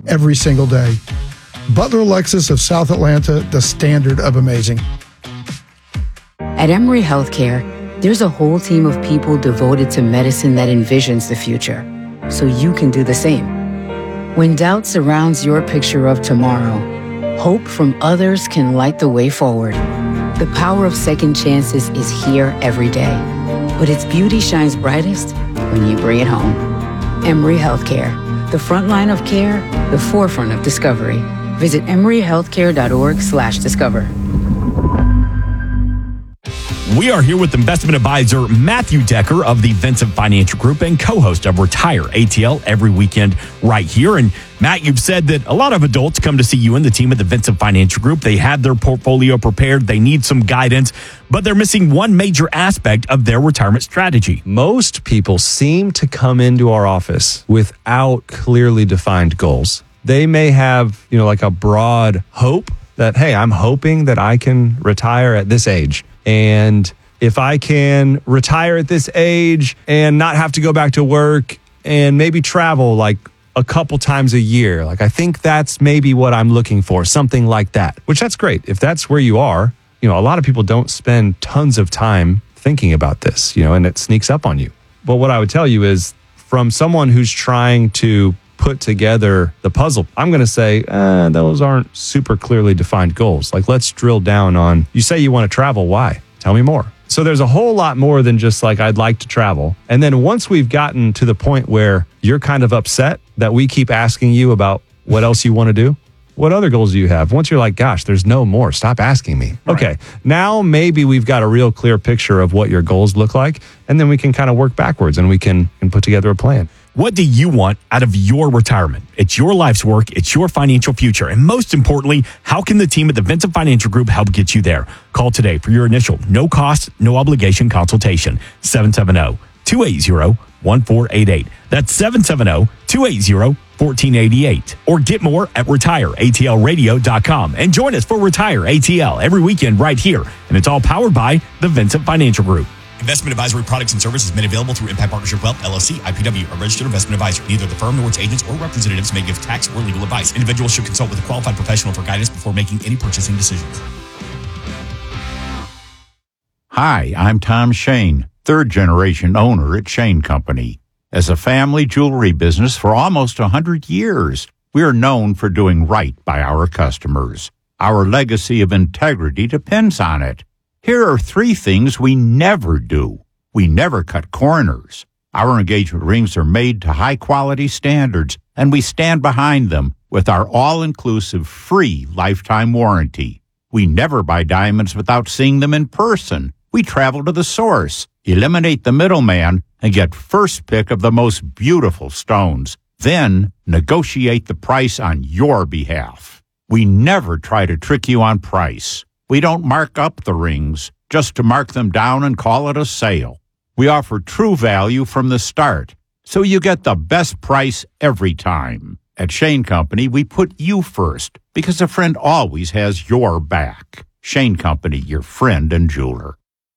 every single day. Butler Lexus of South Atlanta, the standard of amazing. At Emory Healthcare, there's a whole team of people devoted to medicine that envisions the future, so you can do the same. When doubt surrounds your picture of tomorrow, hope from others can light the way forward. The power of second chances is here every day, but its beauty shines brightest when you bring it home. Emory Healthcare, the front line of care, the forefront of discovery. Visit emoryhealthcare.org/discover. We are here with investment advisor Matthew Decker of the Vincent Financial Group and co-host of Retire ATL every weekend right here. And Matt, you've said that a lot of adults come to see you and the team at the Vincent Financial Group. They have their portfolio prepared. They need some guidance, but they're missing one major aspect of their retirement strategy. Most people seem to come into our office without clearly defined goals. They may have, like a broad hope that, hey, I'm hoping that I can retire at this age. And if I can retire at this age and not have to go back to work and maybe travel like a couple times a year, like I think that's maybe what I'm looking for, something like that, which that's great. If that's where you are, a lot of people don't spend tons of time thinking about this, and it sneaks up on you. But what I would tell you is from someone who's trying to put together the puzzle, I'm going to say, those aren't super clearly defined goals. Like, let's drill down on, you say you want to travel. Why? Tell me more. So there's a whole lot more than just like, I'd like to travel. And then once we've gotten to the point where you're kind of upset that we keep asking you about what else you want to do, what other goals do you have? Once you're like, gosh, there's no more, stop asking me. Right. Okay, now maybe we've got a real clear picture of what your goals look like, and then we can kind of work backwards and we can put together a plan. What do you want out of your retirement? It's your life's work. It's your financial future. And most importantly, how can the team at the Vincent Financial Group help get you there? Call today for your initial no-cost, no-obligation consultation. 770-280-1488. That's 770-280-1488. Or get more at retireatlradio.com. And join us for Retire ATL every weekend right here. And it's all powered by the Vincent Financial Group. Investment advisory products and services made available through Impact Partnership Wealth, LLC, IPW, a registered investment advisor. Neither the firm nor its agents or representatives may give tax or legal advice. Individuals should consult with a qualified professional for guidance before making any purchasing decisions. Hi, I'm Tom Shane, third-generation owner at Shane Company. As a family jewelry business for almost 100 years, we are known for doing right by our customers. Our legacy of integrity depends on it. Here are 3 things we never do. We never cut corners. Our engagement rings are made to high-quality standards, and we stand behind them with our all-inclusive free lifetime warranty. We never buy diamonds without seeing them in person. We travel to the source, eliminate the middleman, and get first pick of the most beautiful stones. Then negotiate the price on your behalf. We never try to trick you on price. We don't mark up the rings just to mark them down and call it a sale. We offer true value from the start, so you get the best price every time. At Shane Company, we put you first because a friend always has your back. Shane Company, your friend and jeweler.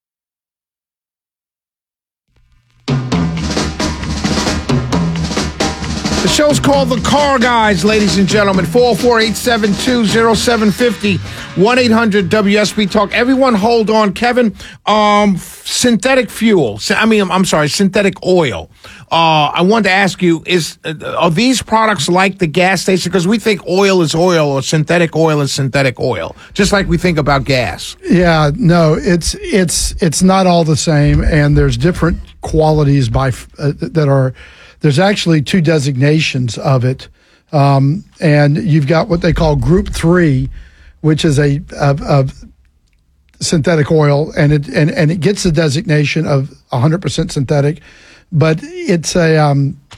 The show's called The Car Guys, ladies and gentlemen. 404-872-0750, 1-800-WSB Talk. Everyone hold on. Kevin, synthetic fuel. Synthetic oil. I wanted to ask you, are these products like the gas station? Because we think oil is oil or synthetic oil is synthetic oil, just like we think about gas. Yeah, no, it's not all the same, and there's different qualities that are. There's actually 2 designations of it, and you've got what they call Group 3, which is a synthetic oil, and it gets the designation of 100% synthetic, but it's a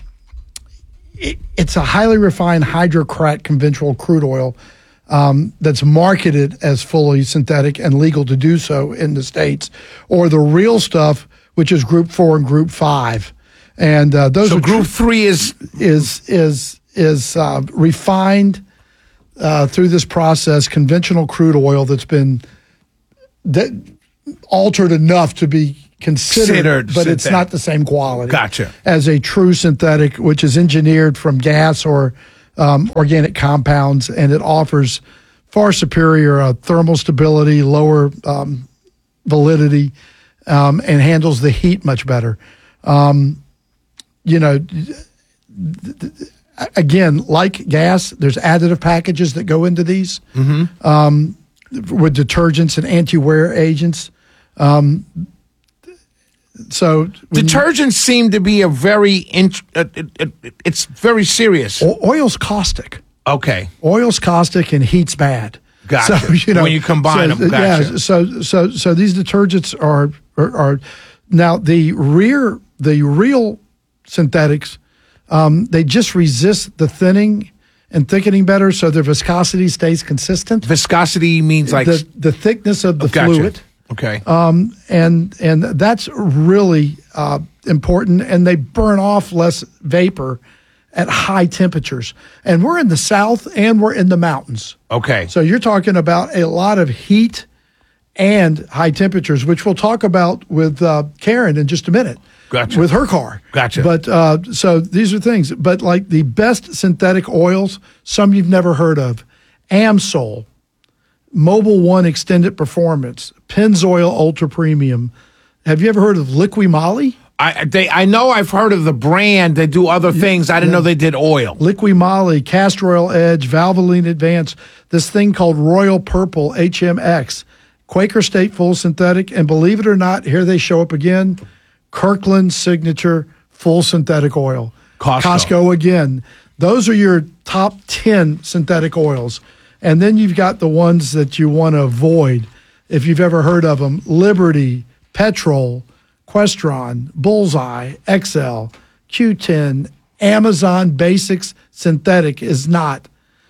highly refined hydrocracked conventional crude oil that's marketed as fully synthetic and legal to do so in the States, or the real stuff, which is Group 4 and Group 5. And those so are Group 3 is refined through this process, conventional crude oil that's been altered enough to be considered but synthetic. It's not the same quality. Gotcha. As a true synthetic, which is engineered from gas or organic compounds, and it offers far superior thermal stability, lower validity, and handles the heat much better. Again, like gas, there's additive packages that go into these with detergents and anti-wear agents. So detergents seem to be a very it's very serious. Oil's caustic. Okay, oil's caustic and heat's bad. Gotcha. So, when you combine them, gotcha. Yeah. So these detergents are now the real synthetics. They just resist the thinning and thickening better, so their viscosity stays consistent. Viscosity means like the thickness of the fluid. Okay. And that's really important, and they burn off less vapor at high temperatures. And we're in the South and we're in the mountains. Okay. So you're talking about a lot of heat and high temperatures, which we'll talk about with Karen in just a minute. Gotcha. With her car. Gotcha. But so these are things. But like the best synthetic oils, some you've never heard of: Amsol, Mobil One Extended Performance, Pennzoil Ultra Premium. Have you ever heard of Liqui Moly? I know I've heard of the brand. They do other things. I didn't know they did oil. Liqui Moly, Castor Oil Edge, Valvoline Advance, this thing called Royal Purple HMX, Quaker State Full Synthetic, and believe it or not, here they show up again, Kirkland Signature Full Synthetic Oil. Costco again. Those are your top 10 synthetic oils. And then you've got the ones that you want to avoid, if you've ever heard of them: Liberty, Petrol, Questron, Bullseye, XL, Q10. Amazon Basics Synthetic is not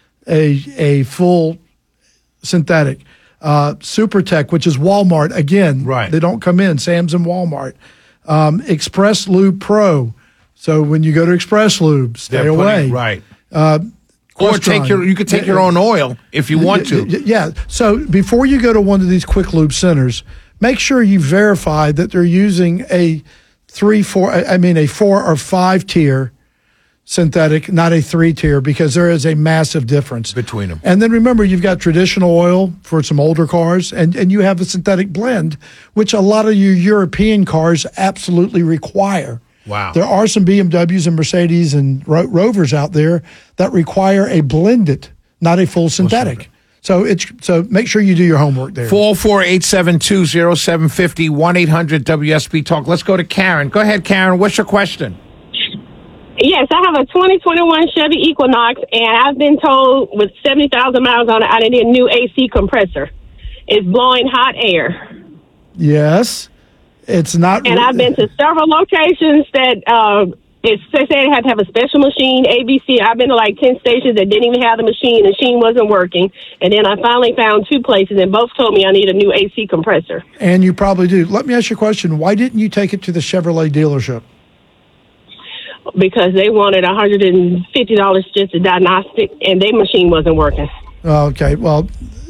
a full synthetic. Supertech, which is Walmart, again, right. They don't come in. Sam's and Walmart. Express Lube Pro. So when you go to Express Lube, stay away. Right. Or you could take your own oil if you want to. Yeah. So before you go to one of these quick lube centers, make sure you verify that they're using a 4 or 5 tier synthetic, not a 3 tier, because there is a massive difference between them. And then remember, you've got traditional oil for some older cars, and you have a synthetic blend, which a lot of your European cars absolutely require. Wow. There are some BMWs and Mercedes and Rovers out there that require a blended, not a full synthetic. So make sure you do your homework there. 404-872-0750, 1-800-WSB Talk. Let's go to Karen. Go ahead, Karen. What's your question? Yes, I have a 2021 Chevy Equinox, and I've been told with 70,000 miles on it, I need a new AC compressor. It's blowing hot air. Yes. It's not. And I've been to several locations that they said it had to have a special machine, ABC. I've been to like 10 stations that didn't even have the machine. The machine wasn't working. And then I finally found 2 places, and both told me I need a new AC compressor. And you probably do. Let me ask you a question. Why didn't you take it to the Chevrolet dealership? Because they wanted $150 just a diagnostic, and their machine wasn't working. Okay, well,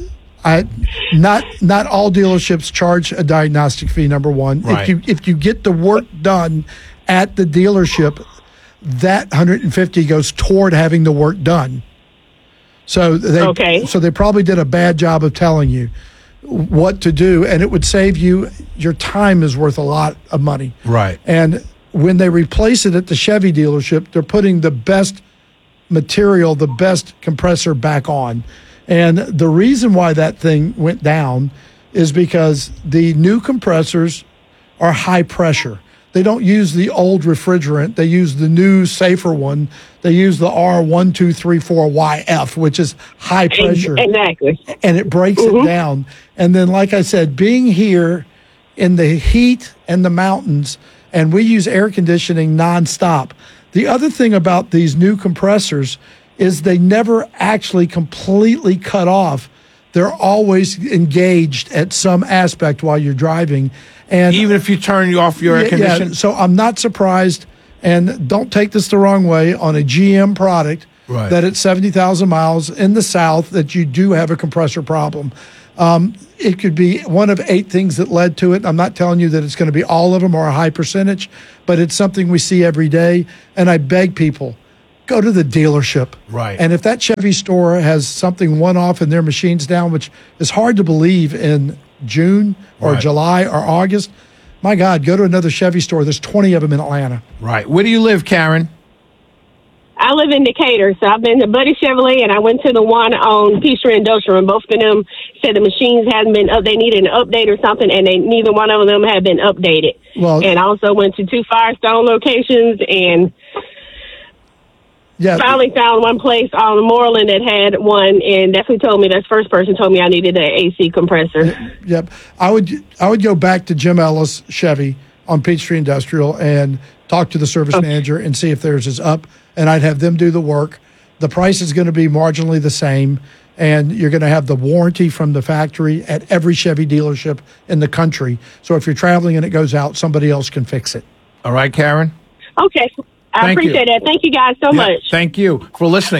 not all dealerships charge a diagnostic fee. Number one, right. if you get the work done at the dealership, that $150 goes toward having the work done. So they probably did a bad job of telling you what to do, and it would save you. Your time is worth a lot of money, right? And when they replace it at the Chevy dealership, they're putting the best material, the best compressor back on. And the reason why that thing went down is because the new compressors are high pressure. They don't use the old refrigerant. They use the new, safer one. They use the R1234YF, which is high pressure. Exactly. And it breaks it down. And then, like I said, being here in the heat and the mountains, and we use air conditioning nonstop. The other thing about these new compressors is they never actually completely cut off. They're always engaged at some aspect while you're driving. And even if you turn off your air conditioning? Yeah, so I'm not surprised, and don't take this the wrong way, on a GM product that at 70,000 miles in the South that you do have a compressor problem. It could be one of 8 things that led to it. I'm not telling you that it's going to be all of them or a high percentage, but it's something we see every day. And I beg people, go to the dealership. Right. And if that Chevy store has something one-off and their machine's down, which is hard to believe in June or Right. July or August, my God, go to another Chevy store. There's 20 of them in Atlanta. Right. Where do you live, Karen? I live in Decatur, so I've been to Buddy Chevrolet, and I went to the one on Peachtree Industrial, and both of them said the machines hadn't been up. They needed an update or something, and neither one of them had been updated. Well, and I also went to 2 Firestone locations, and yeah, finally found one place on Moreland that had one, and that's who told me. That first person told me I needed an AC compressor. Yep. I would go back to Jim Ellis Chevy on Peachtree Industrial and talk to the service manager and see if theirs is up, and I'd have them do the work. The price is going to be marginally the same, and you're going to have the warranty from the factory at every Chevy dealership in the country. So if you're traveling and it goes out, somebody else can fix it. All right, Karen? Okay. I Thank appreciate that. Thank you guys so much. Thank you for listening.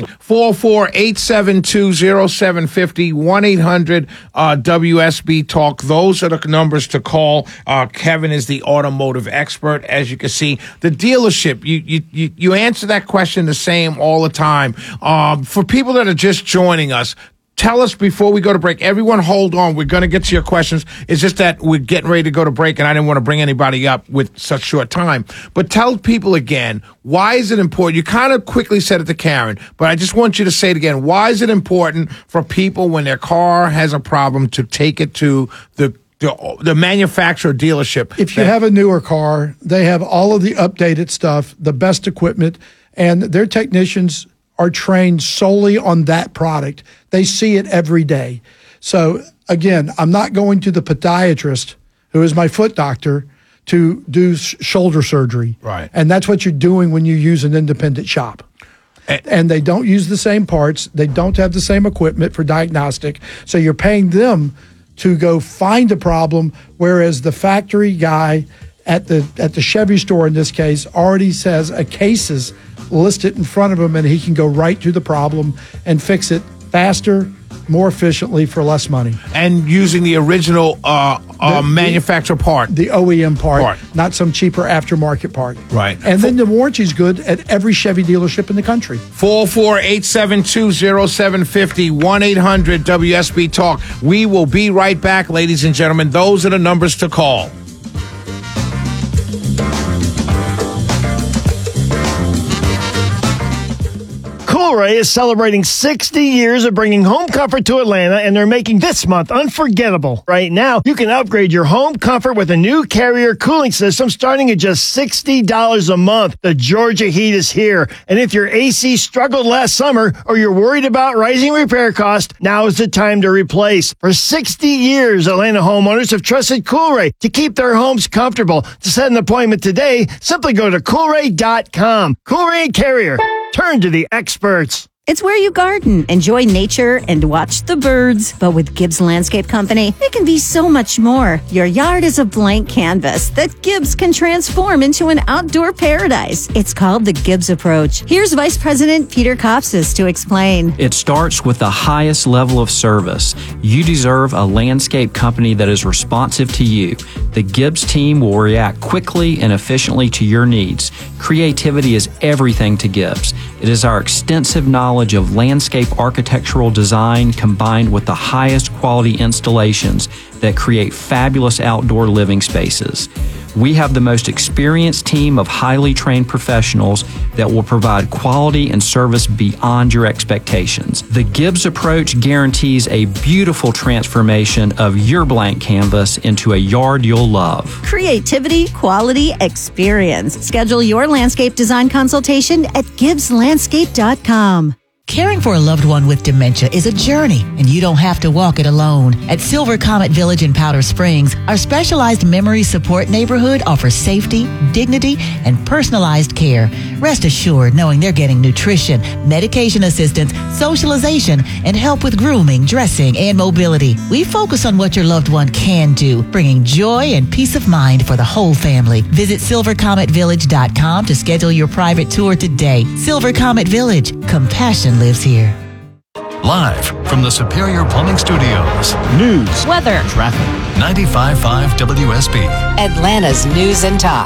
404-872-0750, 1-800-WSB-TALK. Those are the numbers to call. Kevin is the automotive expert. As you can see, the dealership, you answer that question the same all the time. For people that are just joining us, tell us before we go to break. Everyone hold on. We're going to get to your questions. It's just that we're getting ready to go to break, and I didn't want to bring anybody up with such short time. But tell people again, why is it important? You kind of quickly said it to Karen, but I just want you to say it again. Why is it important for people when their car has a problem to take it to the manufacturer dealership? If you have a newer car, they have all of the updated stuff, the best equipment, and their technicians are trained solely on that product. They see it every day. So again, I'm not going to the podiatrist, who is my foot doctor, to do shoulder surgery. Right. And that's what you're doing when you use an independent shop. And they don't use the same parts. They don't have the same equipment for diagnostic. So you're paying them to go find a problem, whereas the factory guy at the Chevy store in this case already says a cases listed in front of him, and he can go right to the problem and fix it faster, more efficiently, for less money. And using the original manufacturer part. The OEM part, not some cheaper aftermarket part. Right. And then the warranty's good at every Chevy dealership in the country. 404-872-0750, 1-800-WSB-TALK. We will be right back, ladies and gentlemen. Those are the numbers to call. Coolray is celebrating 60 years of bringing home comfort to Atlanta, and they're making this month unforgettable. Right now, you can upgrade your home comfort with a new Carrier cooling system starting at just $60 a month. The Georgia heat is here, and if your AC struggled last summer or you're worried about rising repair costs, now is the time to replace. For 60 years, Atlanta homeowners have trusted Coolray to keep their homes comfortable. To set an appointment today, simply go to Coolray.com. Coolray and Carrier. Turn to the experts. It's where you garden, enjoy nature, and watch the birds. But with Gibbs Landscape Company, it can be so much more. Your yard is a blank canvas that Gibbs can transform into an outdoor paradise. It's called the Gibbs Approach. Here's Vice President Peter Kopsis to explain. It starts with the highest level of service. You deserve a landscape company that is responsive to you. The Gibbs team will react quickly and efficiently to your needs. Creativity is everything to Gibbs. It is our extensive knowledge of landscape architectural design combined with the highest quality installations that create fabulous outdoor living spaces. We have the most experienced team of highly trained professionals that will provide quality and service beyond your expectations. The Gibbs Approach guarantees a beautiful transformation of your blank canvas into a yard you'll love. Creativity, quality, experience. Schedule your landscape design consultation at GibbsLandscape.com. Caring for a loved one with dementia is a journey, and you don't have to walk it alone. At Silver Comet Village in Powder Springs, our specialized memory support neighborhood offers safety, dignity, and personalized care. Rest assured knowing they're getting nutrition, medication assistance, socialization, and help with grooming, dressing, and mobility. We focus on what your loved one can do, bringing joy and peace of mind for the whole family. Visit silvercometvillage.com to schedule your private tour today. Silver Comet Village. Compassion lives here. Live from the Superior Plumbing Studios. News, weather, traffic. 95.5 WSB. Atlanta's News and Talk.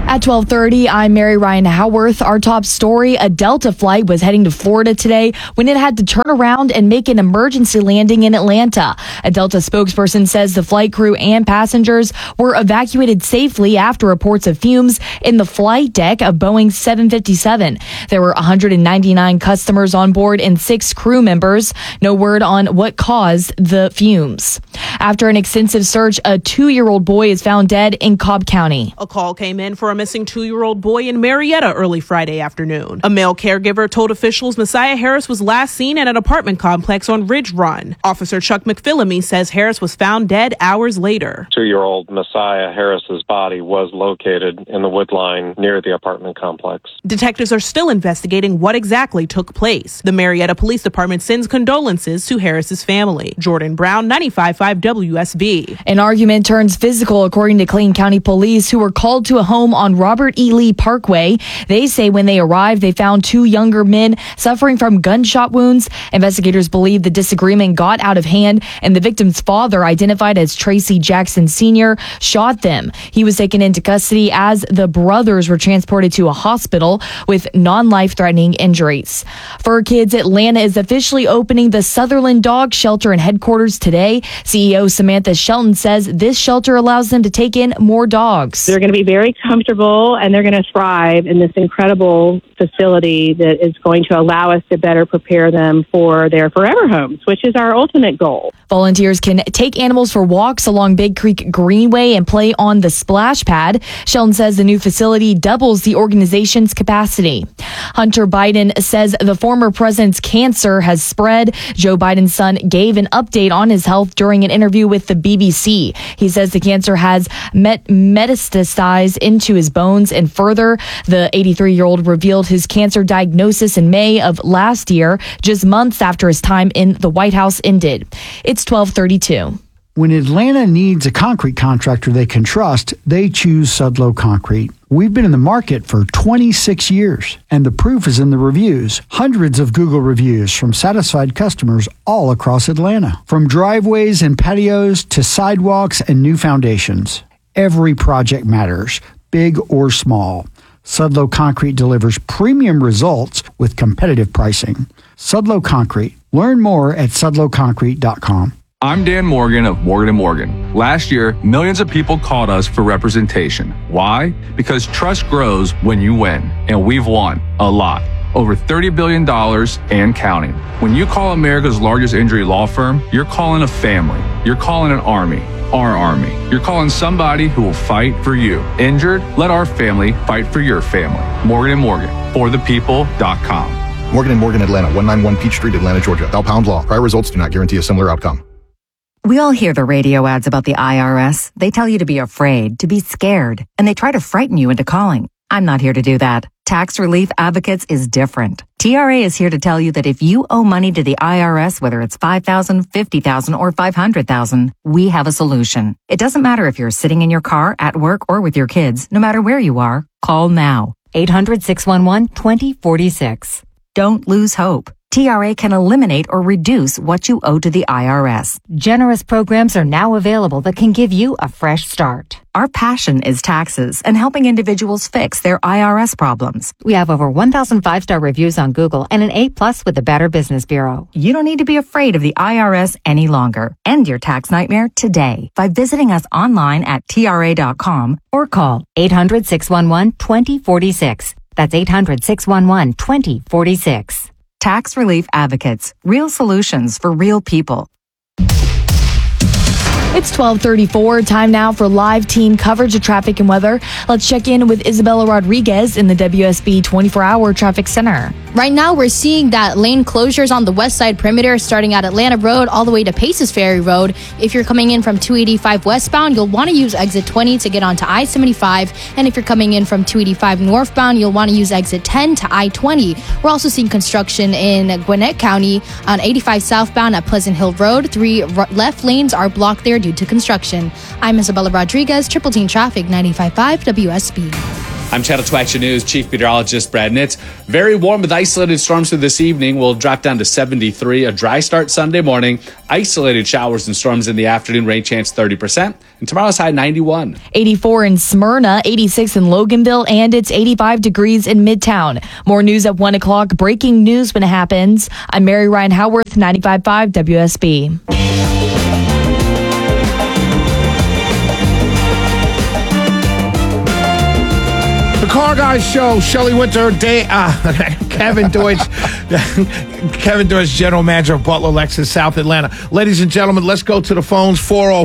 At 12:30, I'm Mary Ryan Howarth. Our top story, a Delta flight was heading to Florida today when it had to turn around and make an emergency landing in Atlanta. A Delta spokesperson says the flight crew and passengers were evacuated safely after reports of fumes in the flight deck of Boeing 757. There were 199 customers on board and 6 crew members. No word on what caused the fumes. After an extensive search, a 2-year-old boy is found dead in Cobb County. A call came in for a missing 2-year-old boy in Marietta early Friday afternoon. A male caregiver told officials Messiah Harris was last seen at an apartment complex on Ridge Run. Officer Chuck McPhillamy says Harris was found dead hours later. 2-year-old Messiah Harris's body was located in the wood line near the apartment complex. Detectives are still investigating what exactly took place. The Marietta Police Department sends condolences to Harris's family. Jordan Brown, 95.5 WSB. An argument turns physical, according to Clayton County Police, who were called to a home on Robert E. Lee Parkway. They say when they arrived, they found 2 younger men suffering from gunshot wounds. Investigators believe the disagreement got out of hand, and the victim's father, identified as Tracy Jackson Sr., shot them. He was taken into custody as the brothers were transported to a hospital with non-life-threatening injuries. For Kids, Atlanta is officially opening the Sutherland Dog Shelter and headquarters today. CEO Samantha Shelton says this shelter allows them to take in more dogs. They're going to be very comfortable and they're going to thrive in this incredible facility that is going to allow us to better prepare them for their forever homes, which is our ultimate goal. Volunteers can take animals for walks along Big Creek Greenway and play on the splash pad. Shelton says the new facility doubles the organization's capacity. Hunter Biden says the former president's cancer has spread. Joe Biden's son gave an update on his health during an interview with the BBC. He says the cancer has metastasized into his bones, and further, the 83-year-old revealed his cancer diagnosis in May of last year, just months after his time in the White House ended. It's 12:32. When Atlanta needs a concrete contractor they can trust, they choose Sudlow Concrete. We've been in the market for 26 years, and the proof is in the reviews. Hundreds of Google reviews from satisfied customers all across Atlanta. From driveways and patios to sidewalks and new foundations. Every project matters, big or small. Sudlow Concrete delivers premium results with competitive pricing. Sudlow Concrete. Learn more at sudlowconcrete.com. I'm Dan Morgan of Morgan & Morgan. Last year, millions of people called us for representation. Why? Because trust grows when you win, and we've won a lot. Over $30 billion and counting. When you call America's largest injury law firm, you're calling a family. You're calling an army. Our army. You're calling somebody who will fight for you. Injured? Let our family fight for your family. Morgan & Morgan. ForThePeople.com. Morgan & Morgan, Atlanta, 191 Peach Street, Atlanta, Georgia. Thou pound law. Prior results do not guarantee a similar outcome. We all hear the radio ads about the IRS. They tell you to be afraid, to be scared, and they try to frighten you into calling. I'm not here to do that. Tax Relief Advocates is different. TRA is here to tell you that if you owe money to the IRS, whether it's $5,000, $50,000, or $500,000, we have a solution. It doesn't matter if you're sitting in your car, at work, or with your kids. No matter where you are, call now. 800-611-2046. Don't lose hope. TRA can eliminate or reduce what you owe to the IRS. Generous programs are now available that can give you a fresh start. Our passion is taxes and helping individuals fix their IRS problems. We have over 1,000 5-star reviews on Google and an A+ with the Better Business Bureau. You don't need to be afraid of the IRS any longer. End your tax nightmare today by visiting us online at TRA.com or call 800-611-2046. That's 800-611-2046. Tax Relief Advocates. Real solutions for real people. It's 12:34. Time now for live team coverage of traffic and weather. Let's check in with Isabella Rodriguez in the WSB 24-hour traffic center. Right now, we're seeing that lane closures on the west side perimeter starting at Atlanta Road all the way to Paces Ferry Road. If you're coming in from 285 westbound, you'll want to use exit 20 to get onto I-75. And if you're coming in from 285 northbound, you'll want to use exit 10 to I-20. We're also seeing construction in Gwinnett County on 85 southbound at Pleasant Hill Road. 3 left lanes are blocked there due to construction. I'm Isabella Rodriguez, Triple Team Traffic, 95.5 WSB. I'm Channel 2 Action News Chief Meteorologist Brad Nitz. Very warm with isolated storms through this evening. We'll drop down to 73. A dry start Sunday morning. Isolated showers and storms in the afternoon. Rain chance 30%. And tomorrow's high 91. 84 in Smyrna, 86 in Loganville, and it's 85 degrees in Midtown. More news at 1 o'clock. Breaking news when it happens. I'm Mary Ryan Howarth, 95.5 WSB. The Car Guys Show, Shelley Winter, Kevin Deutsch, Kevin Deutsch, General Manager of Butler Lexus, South Atlanta. Ladies and gentlemen, let's go to the phones,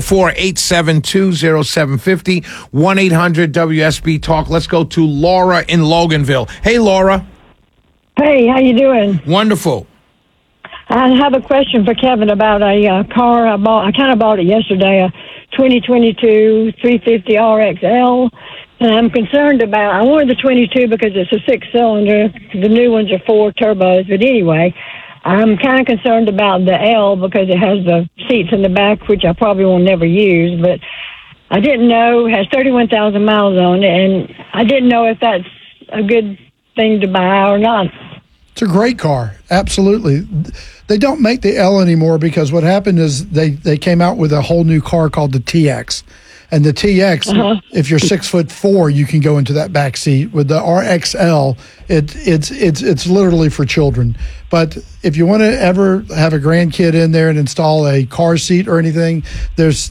404-872-0750, 1-800-WSB Talk. Let's go to Laura in Loganville. Hey, Laura. Hey, how you doing? Wonderful. I have a question for Kevin about a car I bought. I kind of bought it yesterday, a 2022 350 RXL. And I'm concerned about, I wanted the 22 because it's a 6-cylinder. The new ones are 4 turbos. But anyway, I'm kind of concerned about the L because it has the seats in the back, which I probably will never use. But I didn't know, it has 31,000 miles on it, and I didn't know if that's a good thing to buy or not. It's a great car. Absolutely. They don't make the L anymore because what happened is they came out with a whole new car called the TX. And the TX, if you're 6'4", you can go into that back seat. With the RXL, it's literally for children. But if you want to ever have a grandkid in there and install a car seat or anything, there's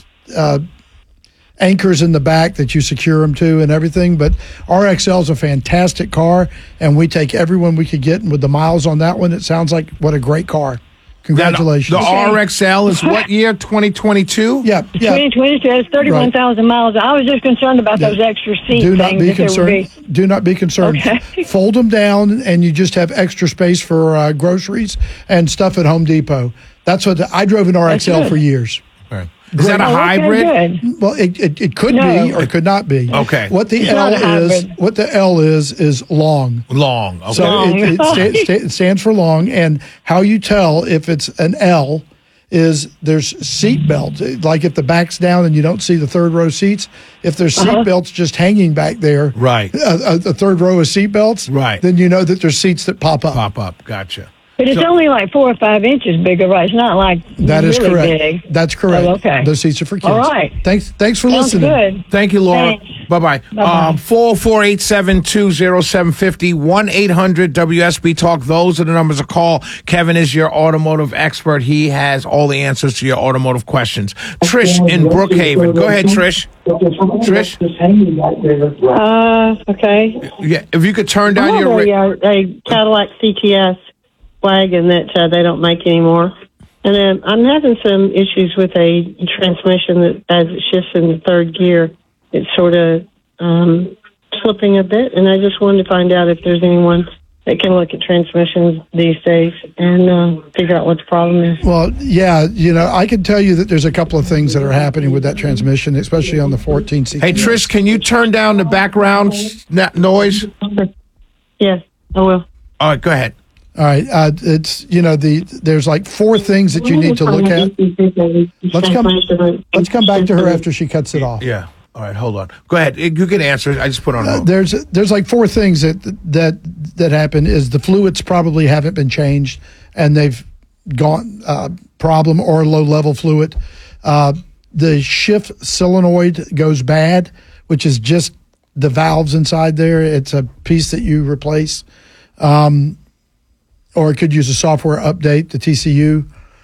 anchors in the back that you secure them to and everything. But RXL is a fantastic car, and we take everyone we could get. And with the miles on that one, it sounds like what a great car. Congratulations. The RXL is what year? 2022? Yeah. 2022 has 31,000 miles. I was just concerned about those extra seat Do not things. be concerned. Do not be concerned. Okay. Fold them down, and you just have extra space for groceries and stuff at Home Depot. That's what I drove an RXL for years. Right. Is that a hybrid? Okay, well, it could be or could not be. Okay. What the It's L not a is, hybrid. what the L is long. Long. Okay. So it stands for long, and how you tell if it's an L is there's seat belts. Like if the back's down and you don't see the third row seats, if there's seat belts just hanging back there, right? A third row of seat belts, right? Then you know that there's seats that pop up. Gotcha. But it's only like 4 or 5 inches bigger, right? It's not like That is really correct. big. That's correct. Oh, okay. Those seats are for kids. All right. Thanks for Sounds listening. good. Thank you, Laura. Thanks. Bye-bye. 404-872-0750, 1-800-WSB Talk. Those are the numbers to call. Kevin is your automotive expert. He has all the answers to your automotive questions. Trish in Brookhaven. Go ahead, Trish. Trish? Okay. Yeah, if you could turn down I your... have a Cadillac CTS wagon that they don't make anymore. And then I'm having some issues with a transmission that as it shifts in the third gear, it's sort of slipping a bit. And I just wanted to find out if there's anyone that can look at transmissions these days and figure out what the problem is. Well, yeah, I can tell you that there's a couple of things that are happening with that transmission, especially on the 14C. Hey, Trish, can you turn down the background noise? Yes, I will. All right, go ahead. All right, it's there's like 4 things that you need to look at. Let's come back to her after she cuts it off. Yeah. All right, hold on. Go ahead. You can answer. I just put on hold. There's like 4 things that happen. Is the fluids probably haven't been changed and they've gone problem or low level fluid. The shift solenoid goes bad, which is just the valves inside there. It's a piece that you replace. Or it could use a software update, the TCU.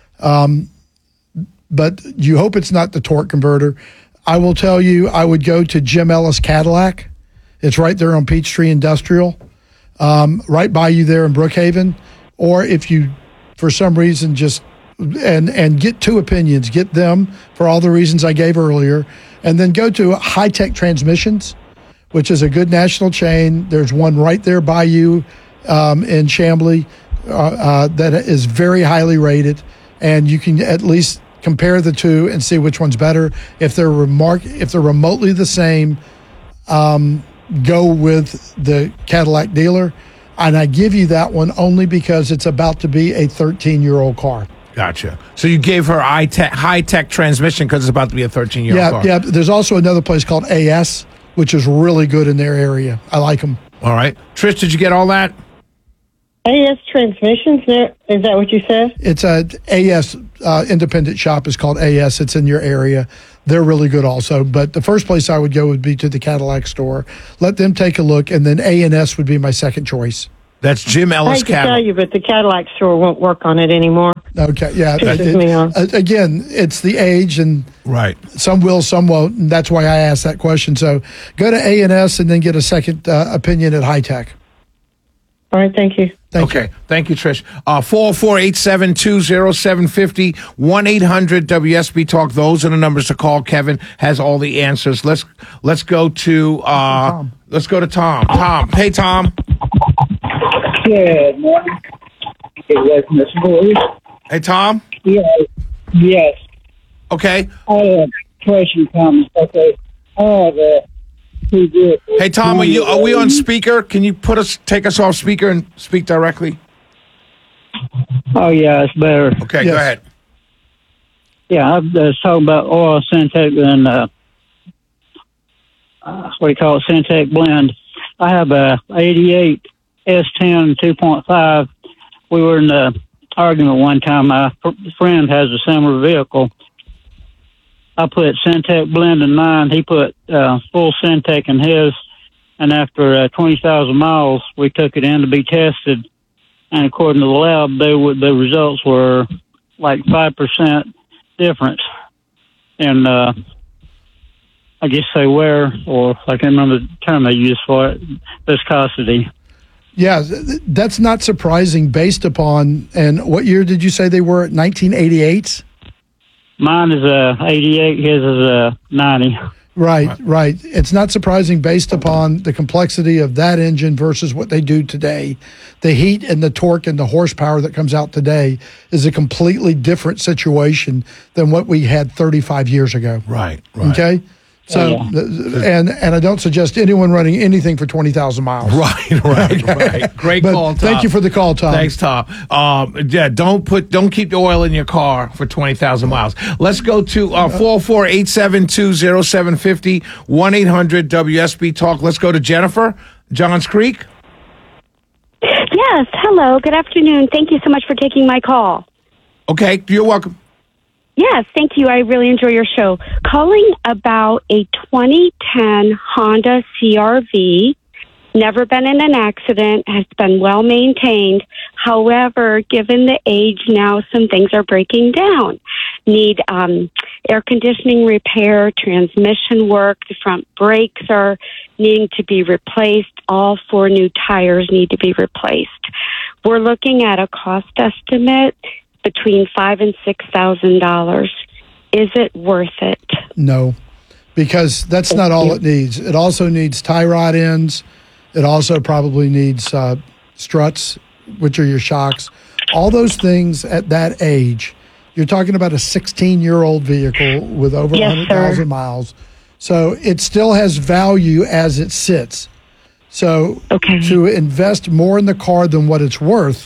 But you hope it's not the torque converter. I will tell you, I would go to Jim Ellis Cadillac. It's right there on Peachtree Industrial, right by you there in Brookhaven. Or if you, for some reason, just and get 2 opinions, get them for all the reasons I gave earlier, and then go to High Tech Transmissions, which is a good national chain. There's one right there by you in Chamblee that is very highly rated, and you can at least compare the 2 and see which one's better. If they're remotely the same, go with the Cadillac dealer. And I give you that one only because it's about to be a 13-year-old car. Gotcha. So you gave her high tech transmission because it's about to be a 13-year-old car. Yeah. There's also another place called AS, which is really good in their area. I like them. All right. Trish, did you get all that? AS Transmissions, is that what you said? It's a AS independent shop is called AS. It's in your area. They're really good also. But the first place I would go would be to the Cadillac store. Let them take a look, and then A&S would be my second choice. That's Jim I Ellis hate to tell Cadillac. you, but the Cadillac store won't work on it anymore. Okay, yeah. Pisses me off. Again, it's the age, and right. Some will, some won't, and that's why I asked that question. So go to A&S and then get a second opinion at High Tech. All right, thank you. Thank you. Thank you, Trish. 404-872-0750, 1-800-WSB Talk. Those are the numbers to call. Kevin has all the answers. Let's go to Tom. Tom. Hey, Tom. Good morning. It was Miss Boyd. Hey, Tom. Yeah. Yes. Okay. I have a question, Thomas. Okay. I have a Hey, Tom, are we on speaker? Can you take us off speaker and speak directly? Oh, yeah, it's better. Okay, Go ahead. Yeah, I was talking about oil Syntec and what do you call it, Syntec blend. I have a 88 S10 2.5. We were in the argument one time. My friend has a similar vehicle. I put Syntec blend in mine. He put full Syntec in his. And after 20,000 miles, we took it in to be tested. And according to the lab, the results were like 5% difference in, I guess they wear, or I can't remember the term they use for it, viscosity. Yeah, that's not surprising based upon, and what year did you say they were? 1988? Mine is 88, his is 90. Right. It's not surprising based upon the complexity of that engine versus what they do today. The heat and the torque and the horsepower that comes out today is a completely different situation than what we had 35 years ago. Right. Okay? So, and I don't suggest anyone running anything for 20,000 miles. Right. Great call, Tom. Thank you for the call, Tom. Thanks, Tom. Don't keep the oil in your car for 20,000 miles. Let's go to 404-872-0750, 1-800-WSB Talk. Let's go to Jennifer, Johns Creek. Yes, hello. Good afternoon. Thank you so much for taking my call. Okay, you're welcome. Yes, thank you. I really enjoy your show. Calling about a 2010 Honda CRV. Never been in an accident, has been well maintained. However, given the age now, some things are breaking down. Need air conditioning repair, transmission work, the front brakes are needing to be replaced. All 4 new tires need to be replaced. We're looking at a cost estimate between $5,000 and $6,000. Is it worth it? No, because that's not all it needs. It also needs tie rod ends. It also probably needs struts, which are your shocks. All those things at that age. You're talking about a 16-year-old vehicle with over 100,000 miles. So it still has value as it sits. So to invest more in the car than what it's worth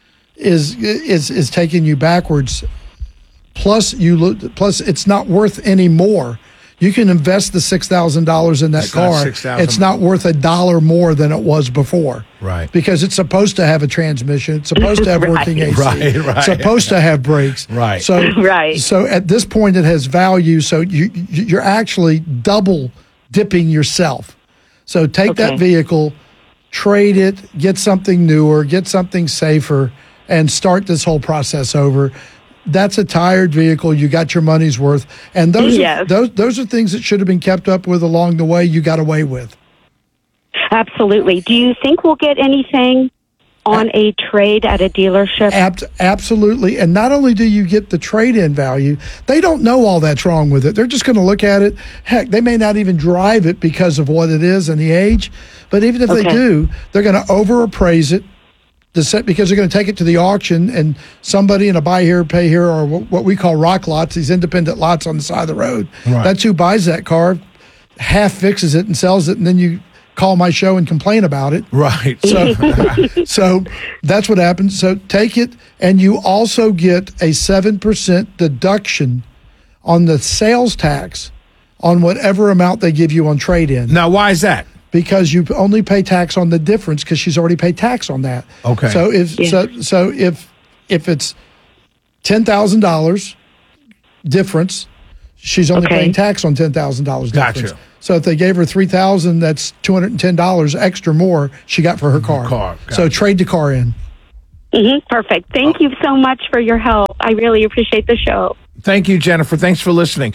is taking you backwards. Plus it's not worth any more. You can invest the $6,000 in that car. It's not worth $1 more than it was before. Right. Because it's supposed to have a transmission. It's supposed to have working AC. Right. It's supposed to have brakes. Right. So at this point, it has value. So you're actually double dipping yourself. So take that vehicle, trade it, get something newer, get something safer, and start this whole process over. That's a tired vehicle. You got your money's worth, and those are things that should have been kept up with along the way. You got away with. Absolutely. Do you think we'll get anything on a trade at a dealership? Absolutely. And not only do you get the trade-in value, they don't know all that's wrong with it. They're just going to look at it. Heck, they may not even drive it because of what it is and the age. But even if they do, they're going to overappraise it. Because they're going to take it to the auction, and somebody in a buy here, pay here, or what we call rock lots, these independent lots on the side of the road. Right. That's who buys that car, half fixes it and sells it, and then you call my show and complain about it. Right. So that's what happens. So take it, and you also get a 7% deduction on the sales tax on whatever amount they give you on trade-in. Now, why is that? Because you only pay tax on the difference because she's already paid tax on that. Okay. So if if it's $10,000 difference, she's only paying tax on $10,000 difference. Gotcha. So if they gave her $3,000, that's $210 extra more she got for her car. Gotcha. So trade the car in. Perfect. Thank you so much for your help. I really appreciate the show. Thank you, Jennifer. Thanks for listening.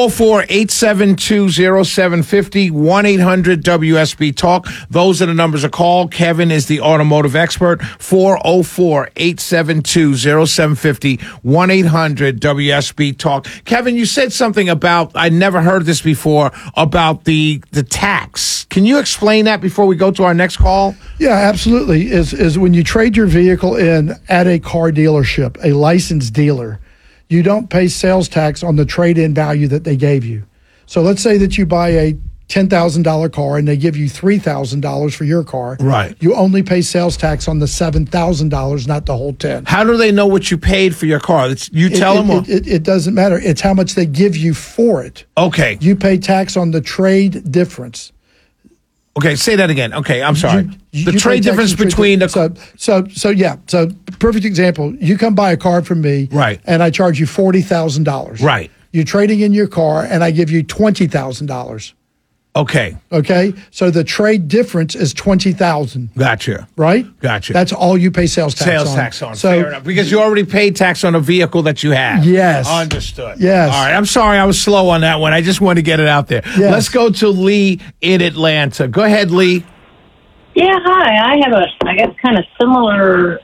404-872-0750, 1-800-WSB-TALK. Those are the numbers to call. Kevin is the automotive expert. 404-872-0750, 1-800-WSB-TALK. Kevin, you said something about, I never heard this before, about the tax. Can you explain that before we go to our next call? Yeah, absolutely. Is when you trade your vehicle in at a car dealership, a licensed dealer, you don't pay sales tax on the trade-in value that they gave you. So let's say that you buy a $10,000 car and they give you $3,000 for your car. Right. You only pay sales tax on the $7,000, not the whole 10. How do they know what you paid for your car? You tell them? It doesn't matter. It's how much they give you for it. Okay. You pay tax on the trade difference. Okay, say that again. Okay, I'm sorry. You the pay trade tax difference on trade between the... So perfect example. You come buy a car from me, right, and I charge you $40,000. Right. You're trading in your car, and I give you $20,000. Okay. Okay. So the trade difference is $20,000. Gotcha. Right. Gotcha. That's all you pay sales tax on. So, fair enough. Because you already paid tax on a vehicle that you have. Yes. Understood. Yes. All right. I'm sorry I was slow on that one. I just wanted to get it out there. Yes. Let's go to Lee in Atlanta. Go ahead, Lee. Yeah, hi. I have I guess, kind of similar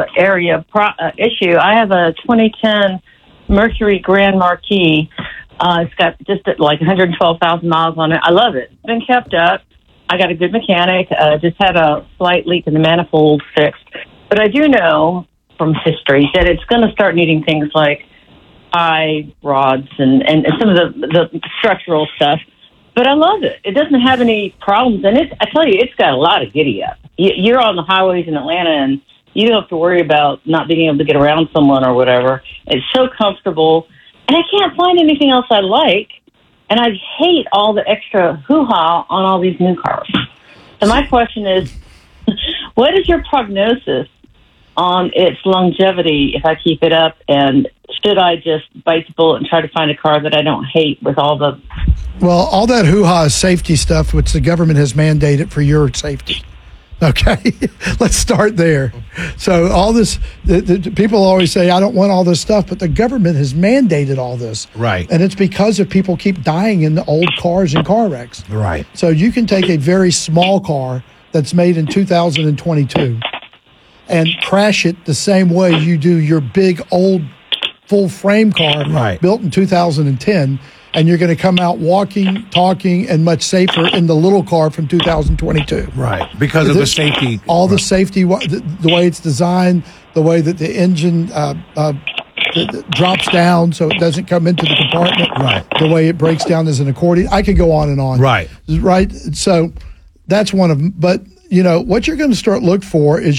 issue. I have a 2010 Mercury Grand Marquis. It's got just like 112,000 miles on it. I love it. It's been kept up. I got a good mechanic. Just had a slight leak in the manifold fixed. But I do know from history that it's going to start needing things like eye rods and some of the structural stuff. But I love it. It doesn't have any problems. And I tell you, it's got a lot of giddy up. You're on the highways in Atlanta, and you don't have to worry about not being able to get around someone or whatever. It's so comfortable. And I can't find anything else I like. And I hate all the extra hoo-ha on all these new cars. So my question is, what is your prognosis on its longevity if I keep it up? And should I just bite the bullet and try to find a car that I don't hate with all the... Well, all that hoo-ha is safety stuff, which the government has mandated for your safety. Okay, let's start there. So all this, the people always say, I don't want all this stuff, but the government has mandated all this. Right. And it's because of people keep dying in the old cars and car wrecks. Right. So you can take a very small car that's made in 2022 and crash it the same way you do your big old full frame car built in 2010. And you're going to come out walking, talking, and much safer in the little car from 2022. Right, because of the safety. All the safety, the way it's designed, the way that the engine drops down so it doesn't come into the compartment. Right. The way it breaks down as an accordion. I could go on and on. Right. Right. So that's one of them. But, what you're going to start looking for, as